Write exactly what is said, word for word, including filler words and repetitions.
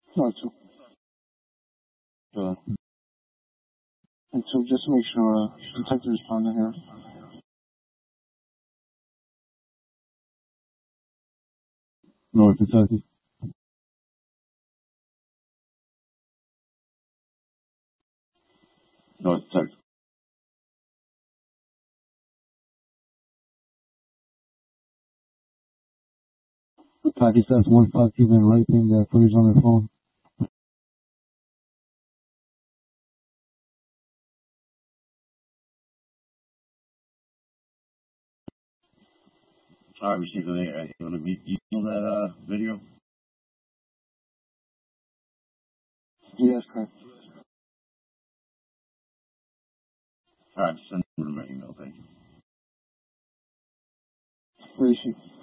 No, it's uh, and so just to make sure, uh, detective respondent here. North Kentucky. North Kentucky. Pakistan one five two been raping uh, footage on their phone. All right, received it. Are you able to be email that uh, video? Yes, correct. All right, send it to my email. Thank you. Where is she?